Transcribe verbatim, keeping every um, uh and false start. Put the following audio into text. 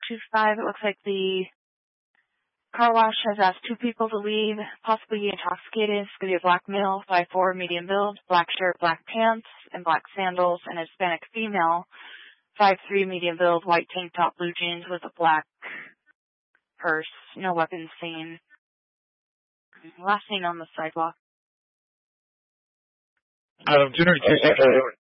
two five. It looks like the car wash has asked two people to leave, possibly intoxicated. It's going to be a black male, five four, medium build, black shirt, black pants, and black sandals, and a Hispanic female, five three, medium build, white tank top, blue jeans with a black purse. No weapons seen. Last seen on the sidewalk. Adam, two ninety-two.